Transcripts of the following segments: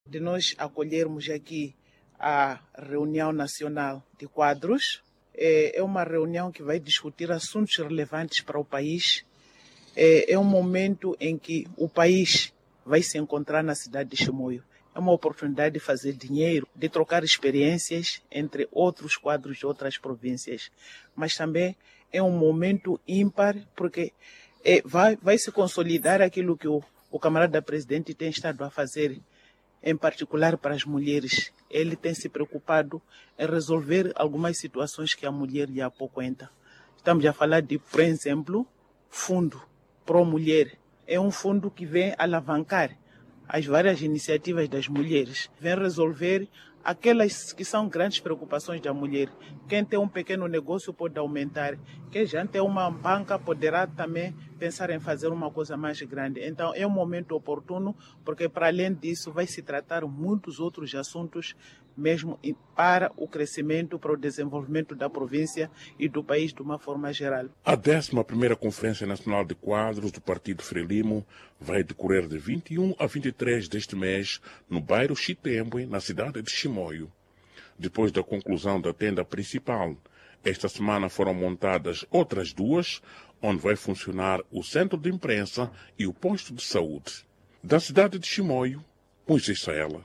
de nós acolhermos aqui a reunião nacional de quadros. É uma reunião que vai discutir assuntos relevantes para o país. É um momento em que o país vai se encontrar na cidade de Chimoio. É uma oportunidade de fazer dinheiro, de trocar experiências entre outros quadros de outras províncias. Mas também é um momento ímpar, porque vai se consolidar aquilo que o camarada presidente tem estado a fazer, em particular para as mulheres. Ele tem se preocupado em resolver algumas situações que a mulher já há pouco entra. Estamos a falar de, por exemplo, Fundo Pro Mulher. É um fundo que vem alavancar as várias iniciativas das mulheres, vem resolver aquelas que são grandes preocupações da mulher. Quem tem um pequeno negócio pode aumentar, quem já tem uma banca poderá também pensar em fazer uma coisa mais grande. Então é um momento oportuno, porque para além disso vai se tratar muitos outros assuntos mesmo para o crescimento, para o desenvolvimento da província e do país de uma forma geral. A 11ª Conferência Nacional de Quadros do Partido Frelimo vai decorrer de 21 a 23 deste mês no bairro Chitembwe, na cidade de Chimoio. Depois da conclusão da tenda principal, esta semana foram montadas outras duas, onde vai funcionar o centro de imprensa e o posto de saúde. Da cidade de Chimoio, Moisés Saela.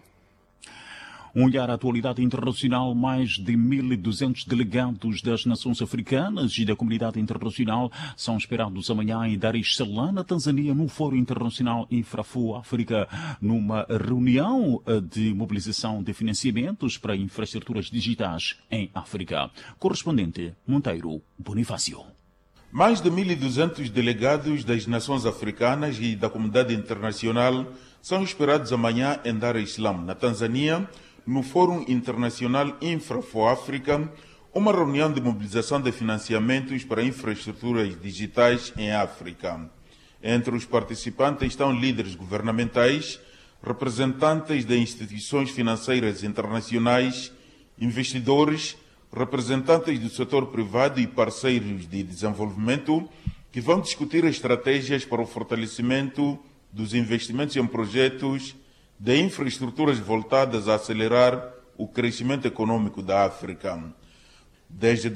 Um olhar à atualidade internacional. Mais de 1.200 delegados das nações africanas e da comunidade internacional são esperados amanhã em Dar es Salaam, na Tanzânia, no Fórum Internacional Infrafood África, numa reunião de mobilização de financiamentos para infraestruturas digitais em África. Correspondente Monteiro Bonifácio. Mais de 1.200 delegados das nações africanas e da comunidade internacional são esperados amanhã em Dar es Salaam, na Tanzânia, no Fórum Internacional Infrafood África, uma reunião de mobilização de financiamentos para infraestruturas digitais em África. Entre os participantes estão líderes governamentais, representantes de instituições financeiras internacionais, investidores, representantes do setor privado e parceiros de desenvolvimento, que vão discutir estratégias para o fortalecimento dos investimentos em projetos de infraestruturas voltadas a acelerar o crescimento econômico da África. Desde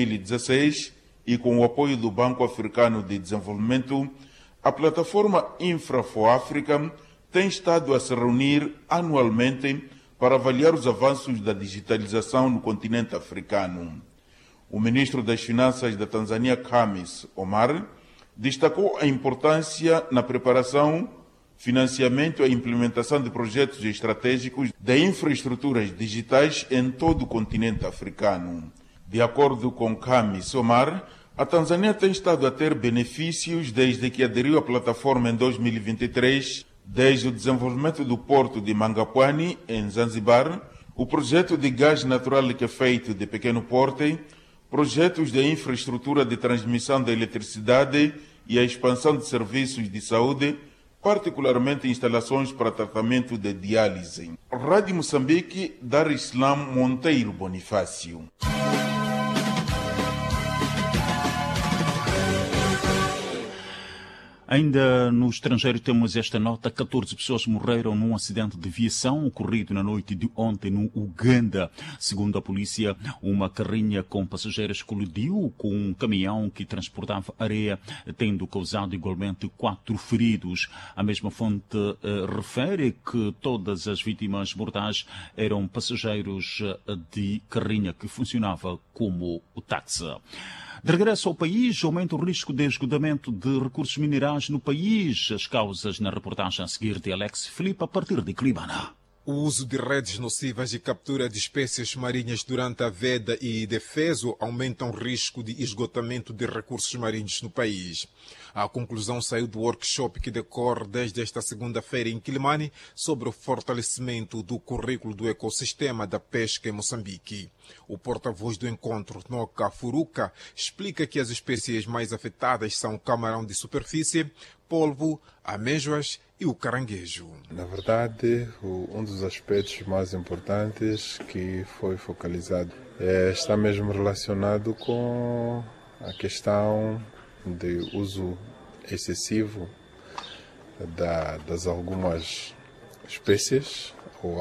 2016, e com o apoio do Banco Africano de Desenvolvimento, a plataforma Infrafood África tem estado a se reunir anualmente para avaliar os avanços da digitalização no continente africano. O ministro das Finanças da Tanzânia, Khamis Omar, destacou a importância na preparação, financiamento e implementação de projetos estratégicos de infraestruturas digitais em todo o continente africano. De acordo com Khamis Omar, a Tanzânia tem estado a ter benefícios desde que aderiu à plataforma em 2023, desde o desenvolvimento do porto de Mangapwani, em Zanzibar, o projeto de gás natural liquefeito de pequeno porte, projetos de infraestrutura de transmissão de eletricidade e a expansão de serviços de saúde, particularmente instalações para tratamento de diálise. Rádio Moçambique, Dar es Salaam, Monteiro Bonifácio. Ainda no estrangeiro temos esta nota: 14 pessoas morreram num acidente de viação ocorrido na noite de ontem no Uganda. Segundo a polícia, uma carrinha com passageiros colidiu com um caminhão que transportava areia, tendo causado igualmente 4 feridos. A mesma fonte refere que todas as vítimas mortais eram passageiros de carrinha que funcionava como táxi. De regresso ao país, aumenta o risco de esgotamento de recursos minerais no país. As causas na reportagem a seguir de Alex Filipe, a partir de Clibana. O uso de redes nocivas e captura de espécies marinhas durante a veda e defeso aumentam o risco de esgotamento de recursos marinhos no país. A conclusão saiu do workshop que decorre desde esta segunda-feira em Quilimane sobre o fortalecimento do currículo do ecossistema da pesca em Moçambique. O porta-voz do encontro, Noka Furuka, explica que as espécies mais afetadas são o camarão de superfície, polvo, amêijoas e o caranguejo. Na verdade, um dos aspectos mais importantes que foi focalizado está mesmo relacionado com a questão de uso excessivo das algumas espécies ou